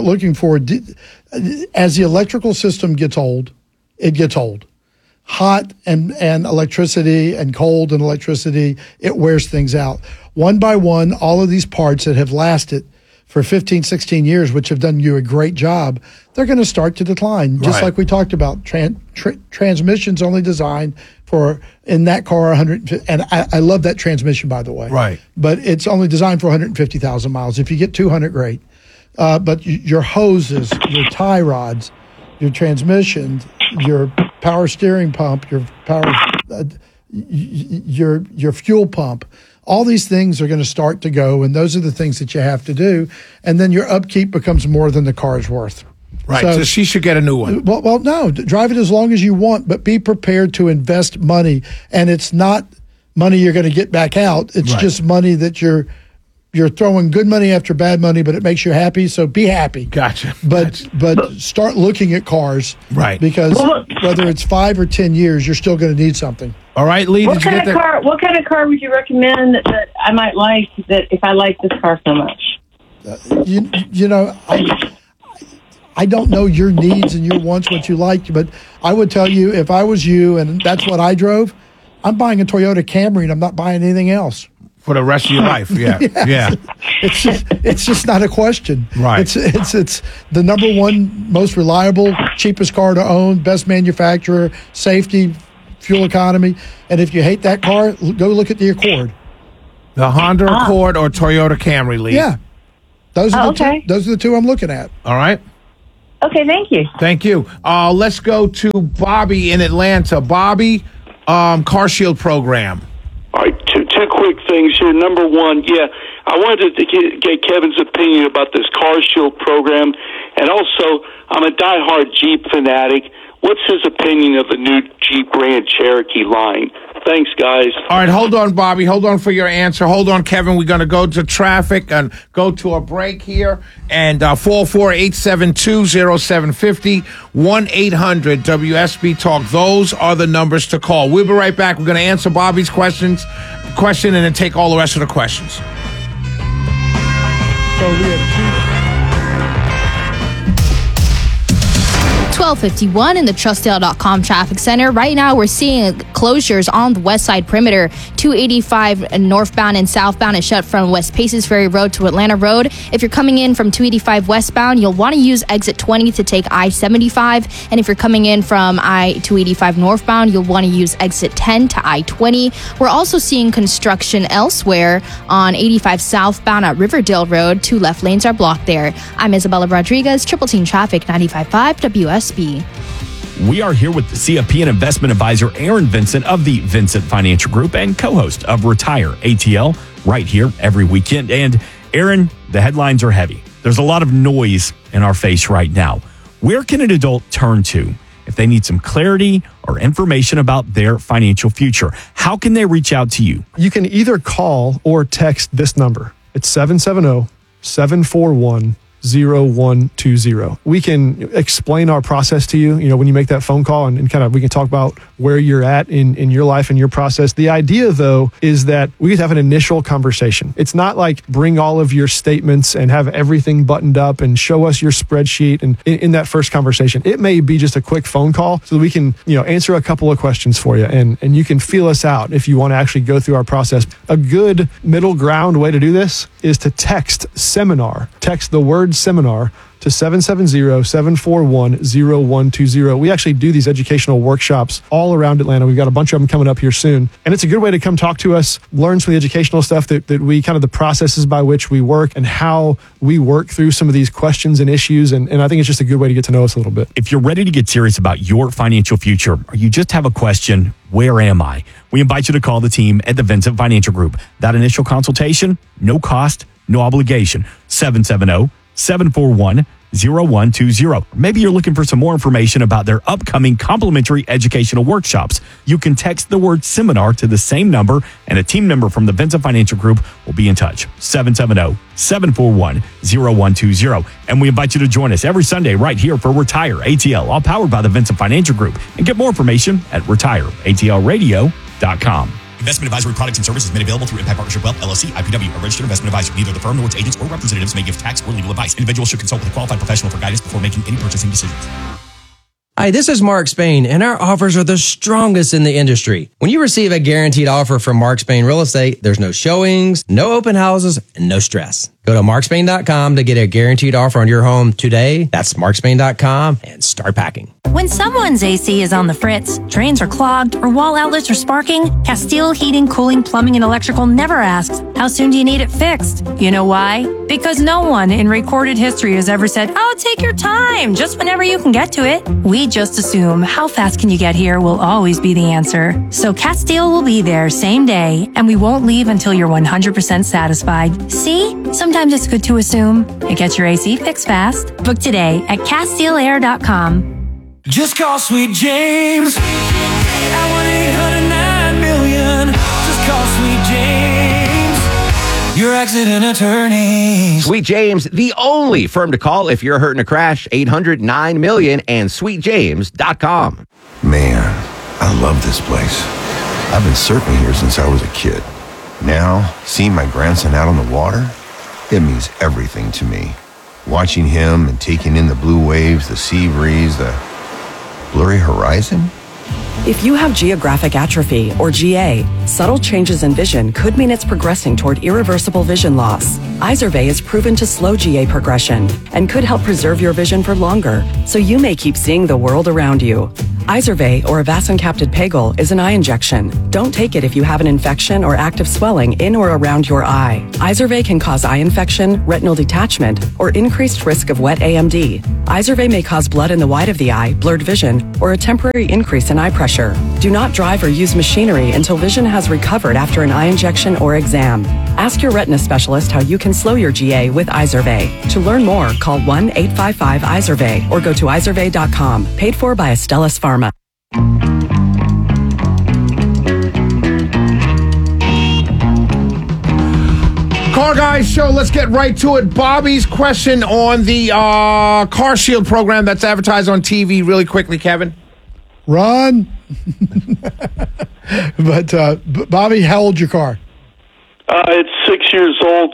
the electrical system gets old, it gets old. Hot and electricity and cold and electricity, it wears things out. One by one, all of these parts that have lasted for 15, 16 years, which have done you a great job, they're going to start to decline. Just like we talked about, transmission's only designed for, in that car, 150, and I love that transmission, by the way. Right. But it's only designed for 150,000 miles. If you get 200, great. But your hoses, your tie rods, your transmission, your power steering pump, your fuel pump, all these things are going to start to go, and those are the things that you have to do. And then your upkeep becomes more than the car's worth. Right, so she should get a new one. Well, no, drive it as long as you want, but be prepared to invest money. And it's not money you're going to get back out. It's just money that you're throwing good money after bad money, but it makes you happy, so be happy. Gotcha. But start looking at cars. Right. Because whether it's 5 or 10 years, you're still going to need something. All right, Lee, what kind of car would you recommend that I might like that if I like this car so much? I don't know your needs and your wants, what you like, but I would tell you, if I was you, and that's what I drove, I'm buying a Toyota Camry and I'm not buying anything else. For the rest of your life, yeah. Yes. Yeah. It's just not a question. Right. It's the number one most reliable, cheapest car to own, best manufacturer, safety, fuel economy. And if you hate that car, go look at the Accord. The Honda Accord or Toyota Camry, Lee. Yeah. Those are okay. those are the two I'm looking at. All right. Okay, thank you. Thank you. Let's go to Bobby in Atlanta. Bobby, Car Shield program. All right, two quick things here. Number one, I wanted to get Kevin's opinion about this Car Shield program, and also I'm a diehard Jeep fanatic. What's his opinion of the new Jeep Grand Cherokee line? Thanks, guys. All right, hold on, Bobby. Hold on for your answer. Hold on, Kevin. We're going to go to traffic and go to a break here. And 448720750, 1-800-WSB Talk. Those are the numbers to call. We'll be right back. We're going to answer Bobby's question and then take all the rest of the questions. So we have 1251 in the Trustdale.com traffic center. Right now, we're seeing closures on the west side perimeter. 285 northbound and southbound is shut from West Paces Ferry Road to Atlanta Road. If you're coming in from 285 westbound, you'll want to use exit 20 to take I-75. And if you're coming in from I-285 northbound, you'll want to use exit 10 to I-20. We're also seeing construction elsewhere on 85 southbound at Riverdale Road. 2 left lanes are blocked there. I'm Isabella Rodriguez, Triple Team Traffic, 95.5 WSB. We are here with the CFP and investment advisor Aaron Vincent of the Vincent Financial Group and co-host of Retire ATL right here every weekend. And Aaron, the headlines are heavy. There's a lot of noise in our face right now. Where can an adult turn to if they need some clarity or information about their financial future? How can they reach out to you? You can either call or text this number. It's 770-741-0120. We can explain our process to you, when you make that phone call and kind of, we can talk about where you're at in your life and your process. The idea though, is that we have an initial conversation. It's not like bring all of your statements and have everything buttoned up and show us your spreadsheet. And in that first conversation, it may be just a quick phone call so that we can, answer a couple of questions for you and you can feel us out if you want to actually go through our process. A good middle ground way to do this is to text seminar, text the word seminar to 770-741-0120. We actually do these educational workshops all around Atlanta. We've got a bunch of them coming up here soon. And it's a good way to come talk to us, learn some of the educational stuff that we kind of the processes by which we work and how we work through some of these questions and issues. And I think it's just a good way to get to know us a little bit. If you're ready to get serious about your financial future or you just have a question, where am I? We invite you to call the team at the Vincent Financial Group. That initial consultation, no cost, no obligation. 770-741-0120. Maybe you're looking for some more information about their upcoming complimentary educational workshops. You can text the word seminar to the same number and a team member from the Vincent Financial Group will be in touch. 770-741-0120. And we invite you to join us every Sunday right here for Retire ATL, all powered by the Vincent Financial Group. And get more information at retireatlradio.com. Investment advisory products and services made available through Impact Partnership Wealth, LLC, IPW, a registered investment advisor. Neither the firm nor its agents or representatives may give tax or legal advice. Individuals should consult with a qualified professional for guidance before making any purchasing decisions. Hi, this is Mark Spain, and our offers are the strongest in the industry. When you receive a guaranteed offer from Mark Spain Real Estate, there's no showings, no open houses, and no stress. Go to markspain.com to get a guaranteed offer on your home today. That's markspain.com and start packing. When someone's AC is on the fritz, drains are clogged, or wall outlets are sparking, Castile Heating, Cooling, Plumbing, and Electrical never asks, how soon do you need it fixed? You know why? Because no one in recorded history has ever said, oh, take your time, just whenever you can get to it. We just assume how fast can you get here will always be the answer. So Castile will be there same day, and we won't leave until you're 100% satisfied. See? Sometimes it's good to assume. It gets your AC fixed fast. Book today at CastileAir.com. Just call Sweet James at 1-800-9-million. Just call Sweet James, your accident attorney. Sweet James, the only firm to call if you're hurt in a crash. 800-9-million and SweetJames.com. Man, I love this place. I've been surfing here since I was a kid. Now, seeing my grandson out on the water, it means everything to me. Watching him and taking in the blue waves, the sea breeze, the blurry horizon. If you have geographic atrophy, or GA, subtle changes in vision could mean it's progressing toward irreversible vision loss. Izervay is proven to slow GA progression and could help preserve your vision for longer, so you may keep seeing the world around you. Izervay, or avacincaptad pegol, is an eye injection. Don't take it if you have an infection or active swelling in or around your eye. Izervay can cause eye infection, retinal detachment, or increased risk of wet AMD. Izervay may cause blood in the white of the eye, blurred vision, or a temporary increase in eye pressure. Do not drive or use machinery until vision has recovered after an eye injection or exam. Ask your retina specialist how you can slow your GA with Izervay. To learn more, call 1-855-IZERVAY or go to izervay.com. Paid for by Astellas Pharma. Car Guys Show, let's get right to it. Bobby's question on the Car Shield program that's advertised on TV really quickly, Kevin. Run. But Bobby, how old's your car? It's 6 years old,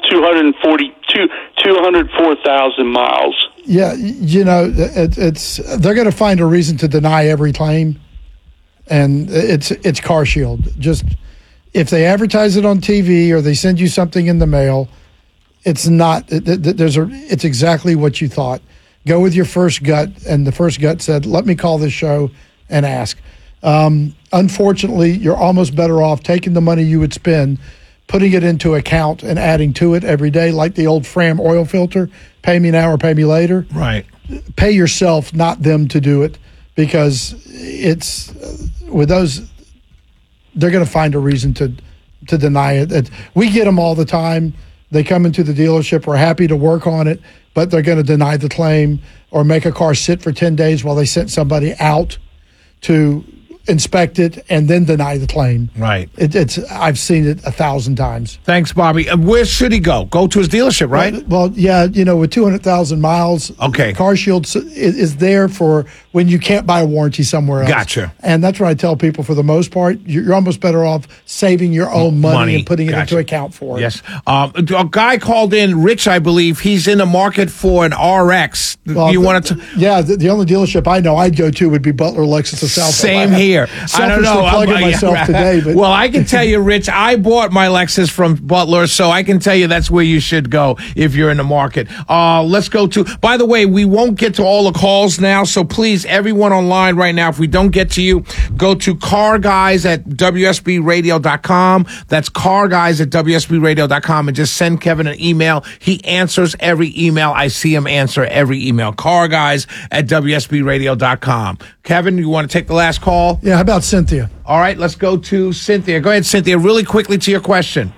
204,000 miles. Yeah, you know, it's they're going to find a reason to deny every claim, and it's Car Shield. Just if they advertise it on TV or they send you something in the mail, it's not. It's exactly what you thought. Go with your first gut, and the first gut said, "Let me call this show and ask." Unfortunately, you're almost better off taking the money you would spend, putting it into account and adding to it every day, like the old Fram oil filter. Pay me now or pay me later. Right. Pay yourself, not them, to do it, because it's with those, they're going to find a reason to deny it. We get them all the time. They come into the dealership. We're happy to work on it, but they're going to deny the claim or make a car sit for 10 days while they sent somebody out to inspect it and then deny the claim. Right. I've seen it 1,000 times. Thanks, Bobby. Where should he go? Go to his dealership, right? Well, yeah, you know, with 200,000 miles, okay, Car Shield is there for when you can't buy a warranty somewhere else. Gotcha. And that's what I tell people. For the most part, you're almost better off saving your own money and putting it into account for it. Yes. A guy called in, Rich, I believe. He's in the market for an RX. Well, you want to? Yeah, the only dealership I know I'd go to would be Butler Lexus of South Same here. I don't know. I'm plugging myself today. But. Well, I can tell you, Rich, I bought my Lexus from Butler, so I can tell you that's where you should go if you're in the market. Let's go to, by the way, we won't get to all the calls now, so please, everyone online right now, if we don't get to you, go to carguys@WSBradio.com. That's carguys@WSBradio.com, and just send Kevin an email. He answers every email. I see him answer every email. carguys@WSBradio.com. Kevin, you want to take the last call? Yeah, how about Cynthia? All right, let's go to Cynthia. Go ahead, Cynthia, really quickly to your question.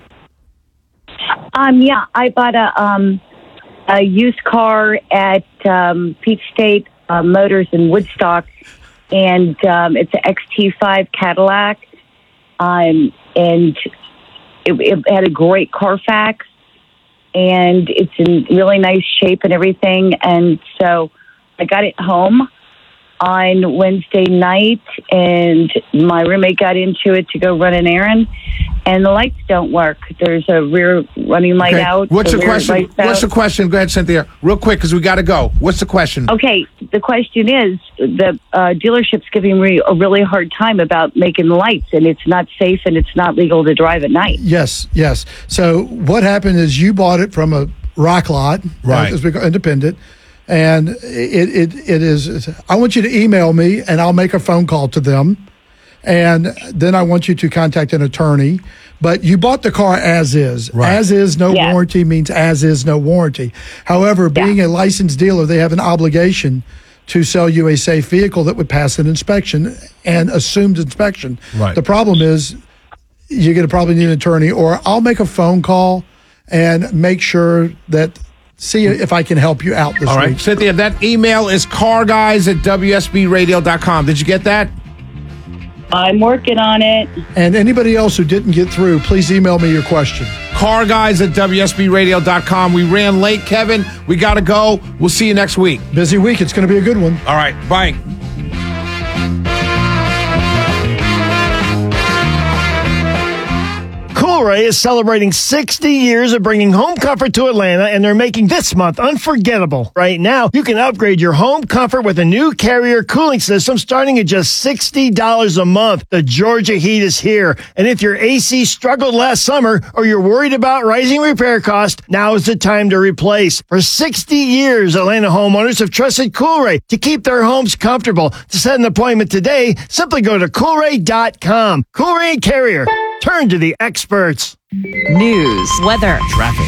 Yeah, I bought a used car at Peach State Motors in Woodstock, and it's an XT5 Cadillac, and it had a great Carfax, and it's in really nice shape and everything, and so I got it home on Wednesday night, and my roommate got into it to go run an errand, and the lights don't work. There's a rear running light out. What's the question? What's the question? Go ahead, Cynthia, real quick, because we got to go. What's the question? Okay, the question is, the dealership's giving me a really hard time about making the lights, and it's not safe and it's not legal to drive at night. Yes. So what happened is you bought it from a rock lot, right? As we go independent. And it is, I want you to email me and I'll make a phone call to them. And then I want you to contact an attorney. But you bought the car as is. Right. As is, no warranty means as is, no warranty. However, being a licensed dealer, they have an obligation to sell you a safe vehicle that would pass an inspection and assumed inspection. Right. The problem is you're going to probably need an attorney, or I'll make a phone call and make sure that see if I can help you out this week. All right, Cynthia, that email is carguys@WSBradio.com. Did you get that? I'm working on it. And anybody else who didn't get through, please email me your question. carguys@WSBradio.com. We ran late, Kevin. We got to go. We'll see you next week. Busy week. It's going to be a good one. All right, bye. Cool Coolray is celebrating 60 years of bringing home comfort to Atlanta, and they're making this month unforgettable. Right now, you can upgrade your home comfort with a new Carrier cooling system starting at just $60 a month. The Georgia heat is here, and if your AC struggled last summer or you're worried about rising repair costs, now is the time to replace. For 60 years, Atlanta homeowners have trusted Coolray to keep their homes comfortable. To set an appointment today, simply go to Coolray.com. Coolray and Carrier. Turn to the experts. News, weather, traffic.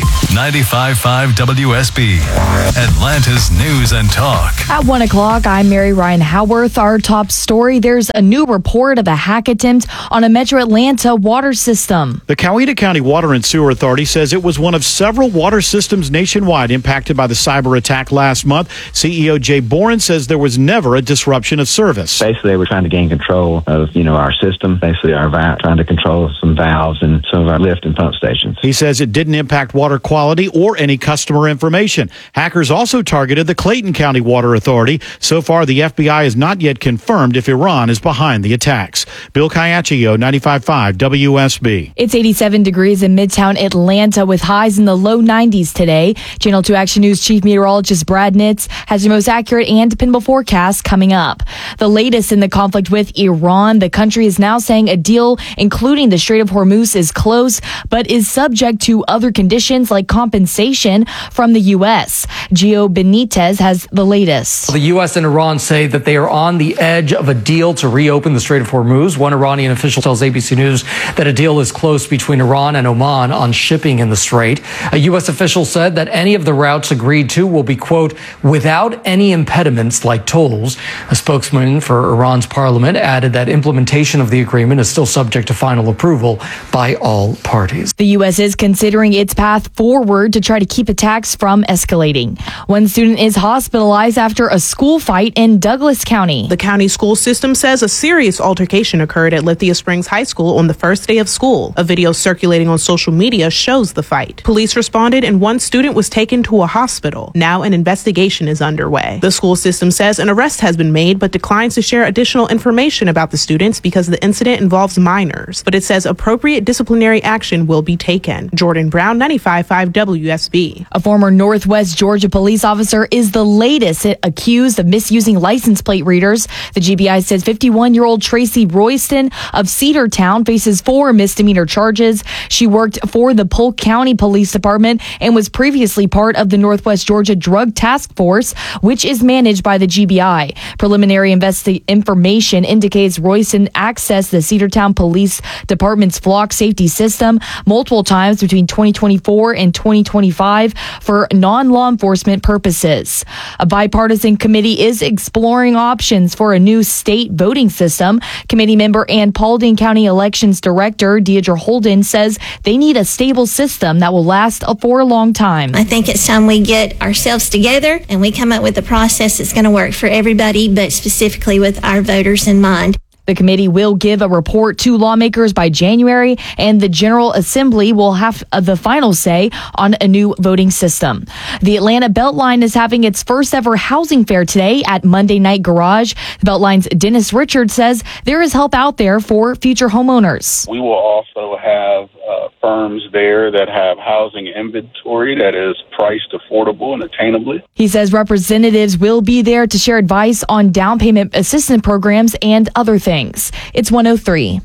95.5 WSB, Atlanta's news and talk. At 1 o'clock, I'm Mary Ryan Howarth. Our top story, there's a new report of a hack attempt on a Metro Atlanta water system. The Coweta County Water and Sewer Authority says it was one of several water systems nationwide impacted by the cyber attack last month. CEO Jay Boren says there was never a disruption of service. Basically, they were trying to gain control of, our system, basically our trying to control some valves and some of our lift and pump stations. He says it didn't impact water quality or any customer information. Hackers also targeted the Clayton County Water Authority. So far, the FBI has not yet confirmed if Iran is behind the attacks. Bill Caiaccio, 95.5 WSB. It's 87 degrees in Midtown Atlanta with highs in the low 90s today. Channel 2 Action News Chief Meteorologist Brad Nitz has your most accurate and dependable forecast coming up. The latest in the conflict with Iran, the country is now saying a deal including the Strait of Hormuz is close, but is subject to other conditions like compensation from the U.S. Gio Benitez has the latest. The U.S. and Iran say that they are on the edge of a deal to reopen the Strait of Hormuz. One Iranian official tells ABC News that a deal is close between Iran and Oman on shipping in the strait. A U.S. official said that any of the routes agreed to will be, quote, without any impediments like tolls. A spokesman for Iran's parliament added that implementation of the agreement is still subject to final approval by all parties. The U.S. is considering its path forward to try to keep attacks from escalating. One student is hospitalized after a school fight in Douglas County. The county school system says a serious altercation occurred at Lithia Springs High School on the first day of school. A video circulating on social media shows the fight. Police responded and one student was taken to a hospital. Now an investigation is underway. The school system says an arrest has been made but declines to share additional information about the students because the incident involves minors. But it says appropriate disciplinary action will be taken. Jordan Brown, 95.5 WSB. A former Northwest Georgia police officer is the latest accused of misusing license plate readers. The GBI says 51-year-old Tracy Royston of Cedartown faces 4 misdemeanor charges. She worked for the Polk County Police Department and was previously part of the Northwest Georgia Drug Task Force, which is managed by the GBI. Preliminary information indicates Royston accessed the Cedartown Police Department's flock safety system multiple times between 2024 and 2025 for non-law enforcement purposes. A bipartisan committee is exploring options for a new state voting system. Committee member and Paulding County Elections Director Deidre Holden says they need a stable system that will last for a long time. I think it's time we get ourselves together and we come up with a process that's going to work for everybody, but specifically with our voters in mind. The committee will give a report to lawmakers by January, and the General Assembly will have the final say on a new voting system. The Atlanta Beltline is having its first ever housing fair today at Monday Night Garage. The Beltline's Dennis Richards says there is help out there for future homeowners. We will also have firms there that have housing inventory that is priced affordable and attainably. He says representatives will be there to share advice on down payment assistance programs and other things. It's 103.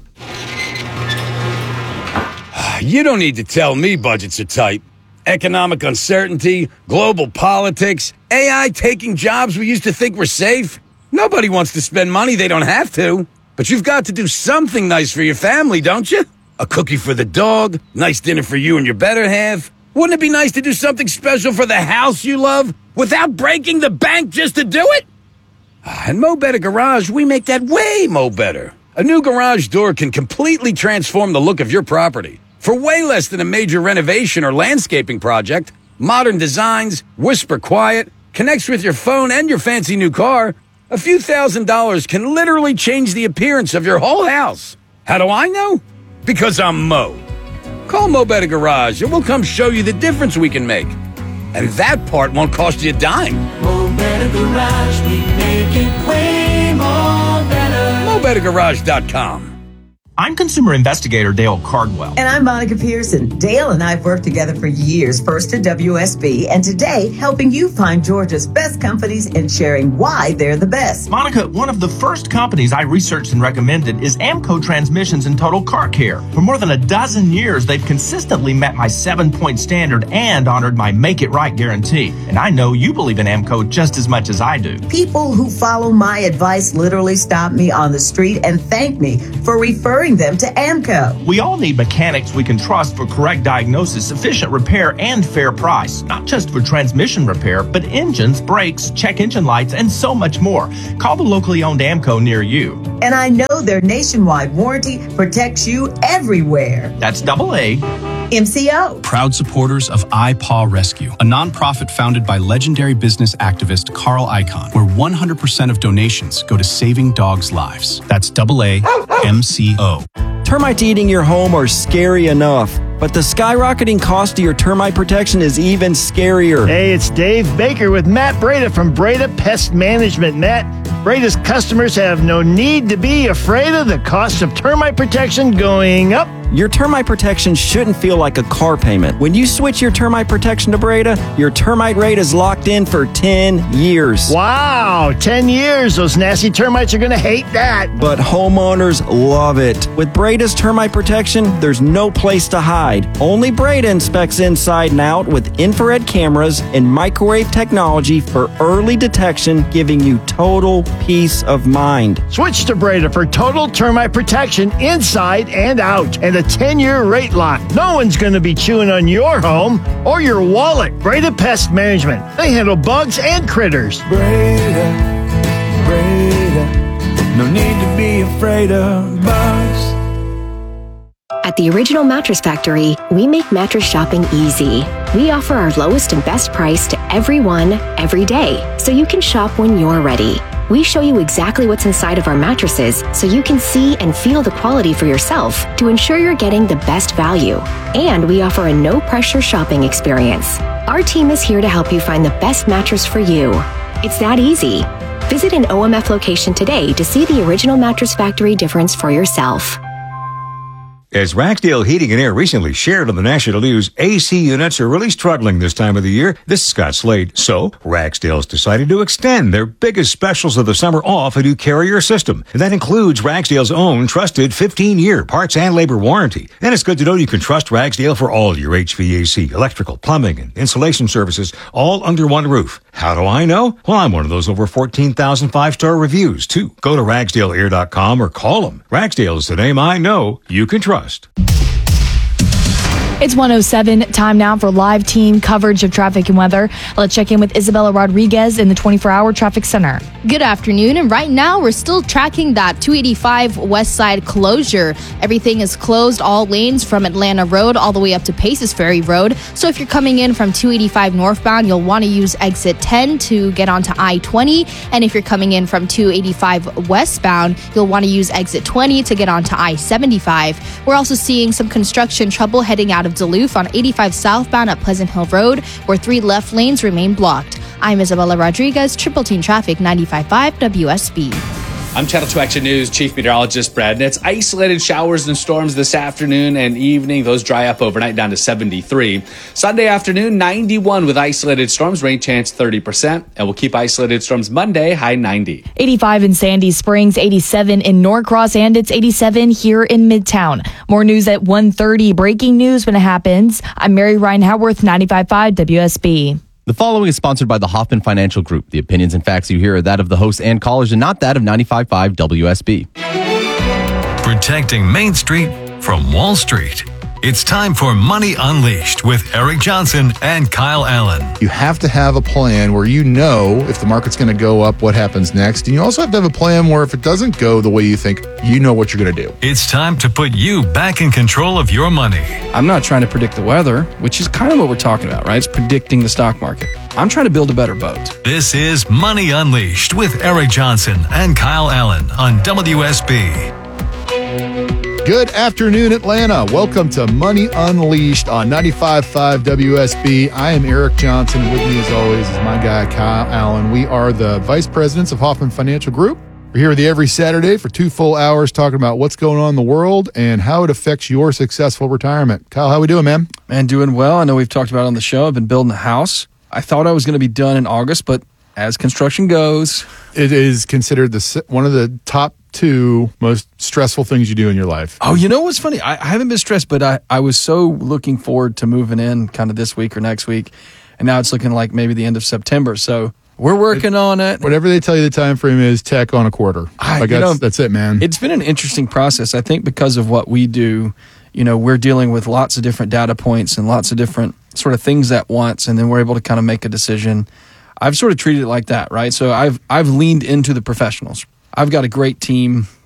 You don't need to tell me budgets are tight. Economic uncertainty, global politics, AI taking jobs we used to think were safe. Nobody wants to spend money they don't have to. But you've got to do something nice for your family, don't you? A cookie for the dog, nice dinner for you and your better half. Wouldn't it be nice to do something special for the house you love without breaking the bank just to do it? At Mo Better Garage, we make that way mo better. A new garage door can completely transform the look of your property. For way less than a major renovation or landscaping project, modern designs, whisper quiet, connects with your phone and your fancy new car, a few $1,000s can literally change the appearance of your whole house. How do I know? Because I'm Mo. Call Mo Better Garage and we'll come show you the difference we can make. And that part won't cost you a dime. Mo Better Garage, we make it way more better. MoBetterGarage.com. I'm consumer investigator Dale Cardwell. And I'm Monica Pearson. Dale and I have worked together for years, first at WSB, and today helping you find Georgia's best companies and sharing why they're the best. Monica, one of the first companies I researched and recommended is Amco Transmissions and Total Car Care. For more than a dozen years, they've consistently met my 7-point standard and honored my Make It Right guarantee. And I know you believe in Amco just as much as I do. People who follow my advice literally stop me on the street and thank me for referring them to Amco. We all need mechanics we can trust for correct diagnosis, efficient repair, and fair price. Not just for transmission repair, but engines, brakes, check engine lights, and so much more. Call the locally owned Amco near you. And I know their nationwide warranty protects you everywhere. That's AA. MCO. Proud supporters of iPaw Rescue, a nonprofit founded by legendary business activist Carl Icahn, where 100% of donations go to saving dogs' lives. That's AA MCO. Termites eating your home are scary enough, but the skyrocketing cost of your termite protection is even scarier. Hey, it's Dave Baker with Matt Breda from Breda Pest Management. Matt, Breda's customers have no need to be afraid of the cost of termite protection going up. Your termite protection shouldn't feel like a car payment. When you switch your termite protection to Breda, your termite rate is locked in for 10 years. Wow, 10 years. Those nasty termites are going to hate that. But homeowners love it. With Breda's termite protection, there's no place to hide. Only Breda inspects inside and out with infrared cameras and microwave technology for early detection, giving you total peace of mind. Switch to Breda for total termite protection inside and out. And a 10-year rate lock. No one's going to be chewing on your home or your wallet. Breda Pest Management. They handle bugs and critters. Breda, no need to be afraid of bugs. At the Original Mattress Factory, we make mattress shopping easy. We offer our lowest and best price to everyone, every day, so you can shop when you're ready. We show you exactly what's inside of our mattresses so you can see and feel the quality for yourself to ensure you're getting the best value. And we offer a no-pressure shopping experience. Our team is here to help you find the best mattress for you. It's that easy. Visit an OMF location today to see the Original Mattress Factory difference for yourself. As Ragsdale Heating and Air recently shared on the national news, AC units are really struggling this time of the year. This is Scott Slade. So, Ragsdale's decided to extend their biggest specials of the summer off a new Carrier system. And that includes Ragsdale's own trusted 15-year parts and labor warranty. And it's good to know you can trust Ragsdale for all your HVAC, electrical, plumbing, and insulation services, all under one roof. How do I know? Well, I'm one of those over 14,000 5-star reviews, too. Go to RagsdaleAir.com or call them. Ragsdale is the name I know you can trust. It's 1:07. Time now for live team coverage of traffic and weather. Let's check in with Isabella Rodriguez in the 24-hour traffic center. Good afternoon, and right now we're still tracking that 285 west side closure. Everything is closed, all lanes from Atlanta Road all the way up to Paces Ferry Road. So if you're coming in from 285 northbound, you'll want to use exit 10 to get onto I-20. And if you're coming in from 285 westbound, you'll want to use exit 20 to get onto I-75. We're also seeing some construction trouble heading out of Duluth on 85 southbound at Pleasant Hill Road, where 3 left lanes remain blocked. I'm Isabella Rodriguez, Triple Team Traffic 95.5 WSB. I'm Channel 2 Action News Chief Meteorologist Brad Nitz. Isolated showers and storms this afternoon and evening. Those dry up overnight down to 73. Sunday afternoon, 91 with isolated storms. Rain chance 30%. And we'll keep isolated storms Monday, high 90. 85 in Sandy Springs, 87 in Norcross, and it's 87 here in Midtown. More news at 1:30. Breaking news when it happens. I'm Mary Ryan Howarth, 95.5 WSB. The following is sponsored by the Hoffman Financial Group. The opinions and facts you hear are that of the hosts and callers and not that of 95.5 WSB. Protecting Main Street from Wall Street. It's time for Money Unleashed with Eric Johnson and Kyle Allen. You have to have a plan where you know if the market's going to go up, what happens next. And you also have to have a plan where if it doesn't go the way you think, you know what you're going to do. It's time to put you back in control of your money. I'm not trying to predict the weather, which is kind of what we're talking about, right? It's predicting the stock market. I'm trying to build a better boat. This is Money Unleashed with Eric Johnson and Kyle Allen on WSB. Good afternoon, Atlanta. Welcome to Money Unleashed on 95.5 WSB. I am Eric Johnson. With me, as always, is my guy, Kyle Allen. We are the vice presidents of Hoffman Financial Group. We're here with you every Saturday for 2 full hours talking about what's going on in the world and how it affects your successful retirement. Kyle, how we doing, man? Man, doing well. I know we've talked about it on the show. I've been building a house. I thought I was going to be done in August, but as construction goes, it is considered one of the top 2 most stressful things you do in your life. Oh, you know what's funny? I haven't been stressed, but I was so looking forward to moving in kind of this week or next week, and now it's looking like maybe the end of September. So we're working on it. Whatever they tell you the time frame is, tech on a quarter. That's it, man. It's been an interesting process. I think because of what we do, we're dealing with lots of different data points and lots of different sort of things at once, and then we're able to kind of make a decision. I've sort of treated it like that, right? So I've leaned into the professionals. I've got a great team